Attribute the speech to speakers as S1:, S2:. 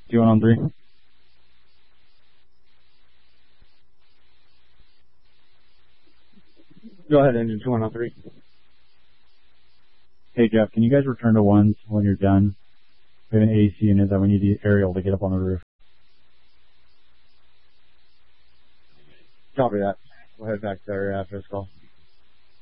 S1: 2-1 on 3.
S2: Go ahead, engine 2-1 on 3.
S1: Hey Jeff, can you guys return to 1s when you're done? We have an AC unit that we need the aerial to get up on the roof.
S2: Copy that. We'll head back there after this call.